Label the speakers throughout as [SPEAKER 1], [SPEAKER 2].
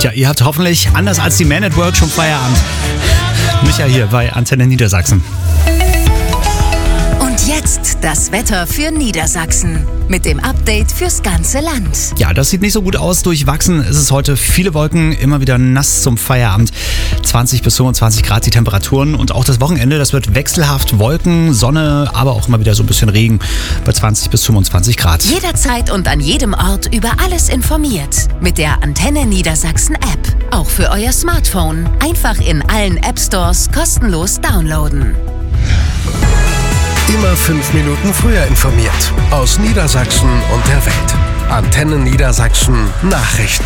[SPEAKER 1] Tja, ihr habt hoffentlich, anders als die Men at Work, schon Feierabend. Micha hier bei Antenne Niedersachsen.
[SPEAKER 2] Und jetzt das Wetter für Niedersachsen mit dem Update fürs ganze Land.
[SPEAKER 1] Ja, das sieht nicht so gut aus. Durchwachsen ist es heute, viele Wolken, immer wieder nass zum Feierabend. 20 bis 25 Grad die Temperaturen und auch das Wochenende, das wird wechselhaft. Wolken, Sonne, aber auch immer wieder so ein bisschen Regen bei 20 bis 25 Grad.
[SPEAKER 2] Jederzeit und an jedem Ort über alles informiert. Mit der Antenne Niedersachsen App. Auch für euer Smartphone. Einfach in allen App Stores kostenlos downloaden.
[SPEAKER 3] Immer 5 Minuten früher informiert. Aus Niedersachsen und der Welt. Antenne Niedersachsen Nachrichten.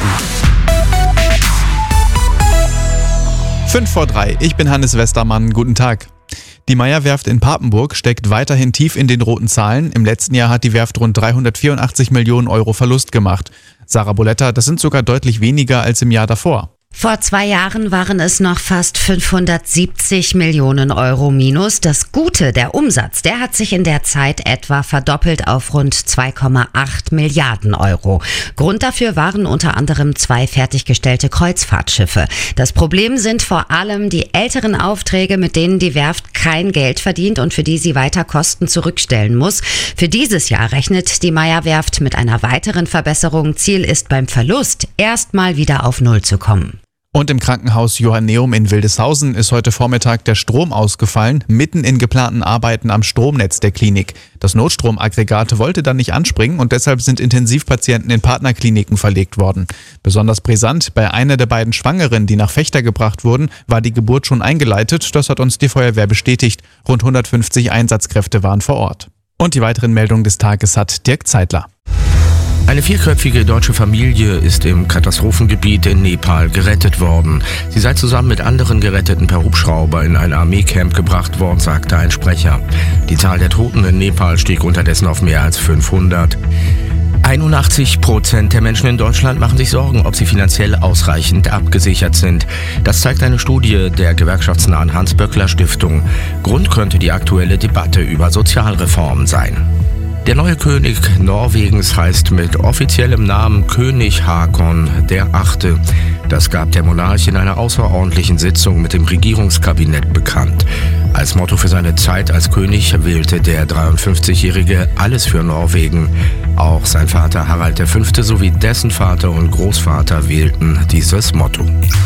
[SPEAKER 4] 5:03, ich bin Hannes Westermann, guten Tag. Die Meyer-Werft in Papenburg steckt weiterhin tief in den roten Zahlen. Im letzten Jahr hat die Werft rund 384 Millionen Euro Verlust gemacht. Sarah Boletta, das sind sogar deutlich weniger als im Jahr davor.
[SPEAKER 5] Vor 2 Jahren waren es noch fast 570 Millionen Euro minus. Das Gute, der Umsatz, der hat sich in der Zeit etwa verdoppelt auf rund 2,8 Milliarden Euro. Grund dafür waren unter anderem 2 fertiggestellte Kreuzfahrtschiffe. Das Problem sind vor allem die älteren Aufträge, mit denen die Werft kein Geld verdient und für die sie weiter Kosten zurückstellen muss. Für dieses Jahr rechnet die Meyer-Werft mit einer weiteren Verbesserung. Ziel ist beim Verlust erstmal wieder auf Null zu kommen.
[SPEAKER 4] Und im Krankenhaus Johanneum in Wildeshausen ist heute Vormittag der Strom ausgefallen, mitten in geplanten Arbeiten am Stromnetz der Klinik. Das Notstromaggregat wollte dann nicht anspringen und deshalb sind Intensivpatienten in Partnerkliniken verlegt worden. Besonders brisant, bei einer der beiden Schwangeren, die nach Vechta gebracht wurden, war die Geburt schon eingeleitet. Das hat uns die Feuerwehr bestätigt. Rund 150 Einsatzkräfte waren vor Ort. Und die weiteren Meldungen des Tages hat Dirk Zeitler.
[SPEAKER 6] Eine 4-köpfige deutsche Familie ist im Katastrophengebiet in Nepal gerettet worden. Sie sei zusammen mit anderen Geretteten per Hubschrauber in ein Armeecamp gebracht worden, sagte ein Sprecher. Die Zahl der Toten in Nepal stieg unterdessen auf mehr als 500. 81% der Menschen in Deutschland machen sich Sorgen, ob sie finanziell ausreichend abgesichert sind. Das zeigt eine Studie der gewerkschaftsnahen Hans-Böckler-Stiftung. Grund könnte die aktuelle Debatte über Sozialreformen sein. Der neue König Norwegens heißt mit offiziellem Namen König Haakon VIII. Das gab der Monarch in einer außerordentlichen Sitzung mit dem Regierungskabinett bekannt. Als Motto für seine Zeit als König wählte der 53-Jährige alles für Norwegen. Auch sein Vater Harald V. sowie dessen Vater und Großvater wählten dieses Motto.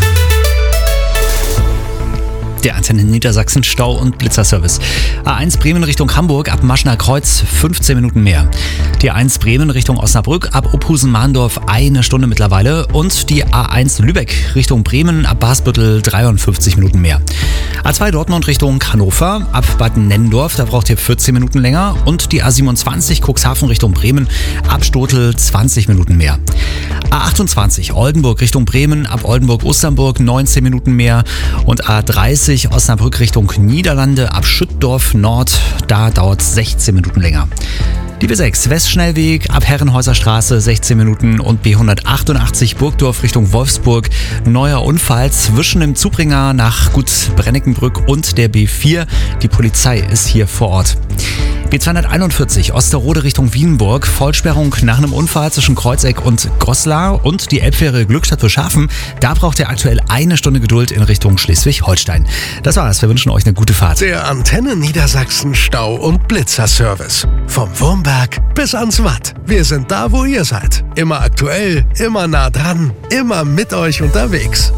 [SPEAKER 1] Der Antenne Niedersachsen Stau- und Blitzerservice. A1 Bremen Richtung Hamburg ab Maschner Kreuz 15 Minuten mehr. Die A1 Bremen Richtung Osnabrück ab Ophausen-Mahndorf 1 Stunde mittlerweile. Und die A1 Lübeck Richtung Bremen ab Basbüttel 53 Minuten mehr. A2 Dortmund Richtung Hannover ab Bad Nennendorf, da braucht ihr 14 Minuten länger. Und die A27 Cuxhaven Richtung Bremen ab Stotel 20 Minuten mehr. A28 Oldenburg Richtung Bremen ab Oldenburg-Osternburg 19 Minuten mehr. Und A30 Osnabrück Richtung Niederlande ab Schüttdorf Nord, da dauert es 16 Minuten länger. Die B6 Westschnellweg ab Herrenhäuser Straße 16 Minuten und B188 Burgdorf Richtung Wolfsburg. Neuer Unfall zwischen dem Zubringer nach Gut Brennickenbrück und der B4. Die Polizei ist hier vor Ort. B241 Osterode Richtung Wienburg, Vollsperrung nach einem Unfall zwischen Kreuzeck und Goslar und die Elbfähre Glückstadt Schafen. Da braucht ihr aktuell 1 Stunde Geduld in Richtung Schleswig-Holstein. Das war's, wir wünschen euch eine gute Fahrt.
[SPEAKER 3] Der Antenne Niedersachsen Stau- und Blitzerservice. Vom Wurmberg bis ans Watt. Wir sind da, wo ihr seid. Immer aktuell, immer nah dran, immer mit euch unterwegs.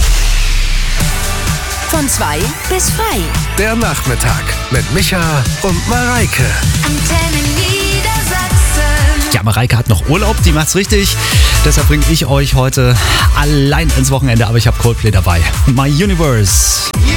[SPEAKER 2] Von 2 bis frei.
[SPEAKER 3] Der Nachmittag mit Micha und Mareike.
[SPEAKER 2] Antenne Niedersachsen.
[SPEAKER 1] Ja, Mareike hat noch Urlaub, die macht's richtig. Deshalb bringe ich euch heute allein ins Wochenende, aber ich habe Coldplay dabei. My Universe.